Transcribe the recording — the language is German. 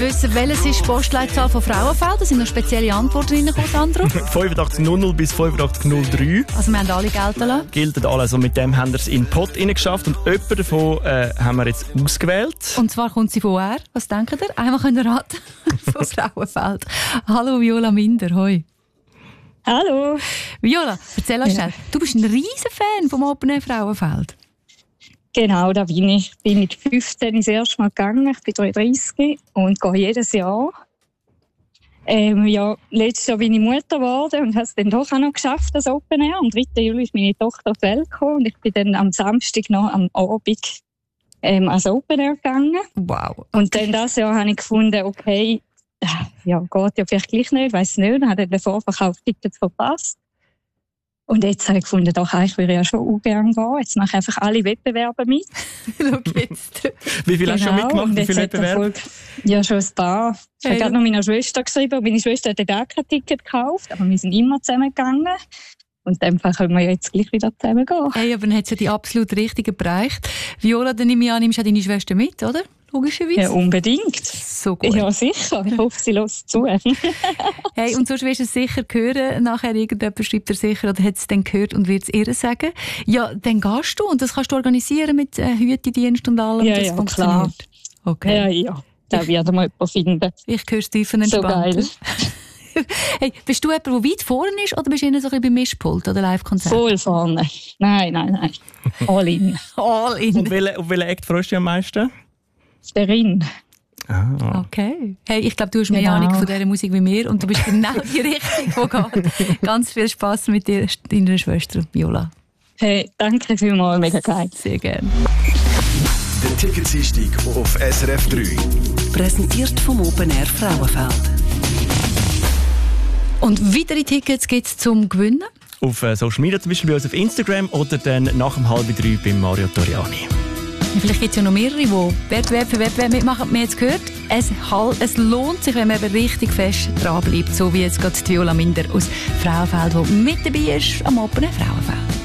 wissen, welches ist die Postleitzahl von Frauenfeld? Da sind noch spezielle Antworten reingekommen, Sandro. 8500 bis 8503. Also wir haben alle gelten lassen. Gilt alle. Also mit dem haben wir es in den Pott reingeschafft. Und jemanden davon haben wir jetzt ausgewählt. Und zwar kommt sie von woher? Was denkt ihr? Einmal könnt ihr raten. Von Frauenfeld. Hallo Viola Minder, hoi. Hallo. Viola, erzähl uns schnell. Du bist ein riesen Fan vom Open Air Frauenfeld. Genau, da bin ich. Ich bin mit 15 das erste Mal gegangen. Ich bin 33 und gehe jedes Jahr. Letztes Jahr bin ich Mutter geworden und habe es dann doch auch noch geschafft, das Open Air. Am 3. Juli ist meine Tochter auf die Welt gekommen und ich bin dann am Samstag noch am Abend ans Open Air gegangen. Wow. Und dann dieses Jahr habe ich gefunden, okay, geht ja vielleicht gleich nicht, weiss nicht. Dann habe ich den Vorverkauf-Tickets verpasst. Und jetzt habe ich gefunden, doch, ich würde ja schon auch gerne gehen. Jetzt mache ich einfach alle Wettbewerbe mit. Wie viel hast du schon mitgemacht? Wie viele Wettbewerbe? Ja, schon ein paar. Ich habe gerade noch meiner Schwester geschrieben. Meine Schwester hat auch kein Ticket gekauft, aber wir sind immer zusammen gegangen. Und in dem Fall können wir jetzt gleich wieder zusammen gehen. Hey, aber dann hat es ja die absolut richtigen bereicht. Viola, dann nehme ich an, nimmst du deine Schwester mit, oder? Logischerweise. Ja, unbedingt. So gut. Ja, sicher. Ich hoffe, sie hört zu. Hey, und sonst wirst du es sicher hören. Nachher irgendjemand schreibt er sicher, oder hat es dann gehört und wird es ihr sagen. Ja, dann gehst du und das kannst du organisieren mit Hütedienst und allem. Ja, das ja, funktioniert. klar. Okay. Ja. Da wird mal jemand finden. Ich höre es tief und entspannt. So geil. Hey, bist du jemand, der weit vorne ist oder bist du eher so ein bisschen beim Mischpult oder Live-Konzert? Voll vorne. Nein. All in. All in. Und auf welchen Act freust du dich am meisten? Sterin. Ah. Okay. Hey, ich glaube, du hast mehr Ahnung von dieser Musik wie mir und du bist genau die Richtung, die geht. Ganz viel Spass mit dir, deiner Schwester Viola. Hey, danke vielmals, mega geil. Sehr gerne. Der Ticketseinstieg auf SRF 3. Präsentiert vom Open Air Frauenfeld. Und weitere Tickets gibt es zum Gewinnen? Auf Social Media, zum Beispiel bei uns auf Instagram oder dann nach 2:30 bei Mario Toriani. Vielleicht gibt es ja noch mehrere, die Wettbewerb mitmachen. Wir haben es gehört, es lohnt sich, wenn man aber richtig fest dran bleibt. So wie jetzt gerade Viola Minder aus Frauenfeld, die mit dabei ist am Open Air Frauenfeld.